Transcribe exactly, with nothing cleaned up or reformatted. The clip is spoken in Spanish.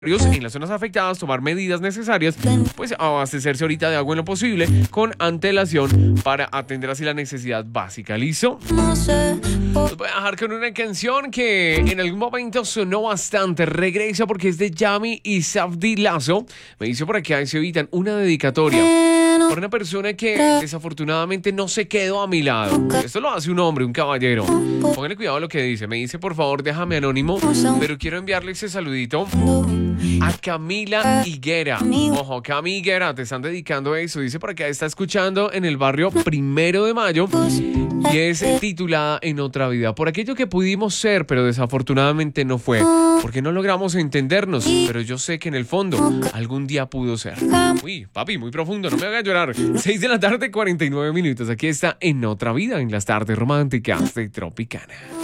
en las zonas afectadas, tomar medidas necesarias, pues abastecerse ahorita de agua en lo posible con antelación para atender así la necesidad básica. ¿Listo? Los voy a dejar con una canción que en algún momento sonó bastante. Regresa porque es de Yami y Safdie Lazo. Me dice por acá, se evitan una dedicatoria por una persona que desafortunadamente no se quedó a mi lado. Esto lo hace un hombre, un caballero. Pónganle cuidado a lo que dice. Me dice, por favor, déjame anónimo, pero quiero enviarle ese saludito a Camila Higuera. Ojo, Cami Higuera, te están dedicando eso. Dice por acá, está escuchando en el barrio Primero de Mayo y es titulada En Otra Vida. Por aquello que pudimos ser, pero desafortunadamente no fue. Porque no logramos entendernos, pero yo sé que en el fondo algún día pudo ser. Uy, papi, muy profundo, no me hagas llorar. seis de la tarde, cuarenta y nueve minutos. Aquí está En Otra Vida, en las tardes románticas de Tropicana.